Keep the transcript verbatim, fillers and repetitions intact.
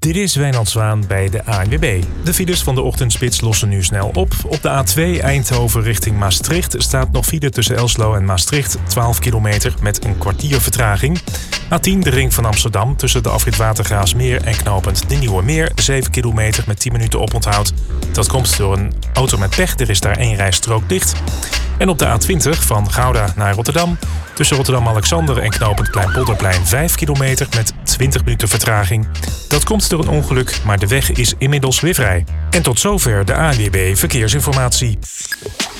Dit is Wijnand Zwaan bij de A N W B. De files van de ochtendspits lossen nu snel op. Op de A twee Eindhoven richting Maastricht staat nog file tussen Elslo en Maastricht, twaalf kilometer met een kwartier vertraging. A tien de ring van Amsterdam tussen de afrit Watergraafsmeer en knooppunt de Nieuwe Meer, zeven kilometer met tien minuten oponthoud. Dat komt door een auto met pech, er is daar één rijstrook dicht. En op de A twintig van Gouda naar Rotterdam tussen Rotterdam-Alexander en knooppunt Kleinpolderplein vijf kilometer met twintig minuten vertraging. Dat komt door een ongeluk, maar de weg is inmiddels weer vrij. En tot zover de A N W B Verkeersinformatie.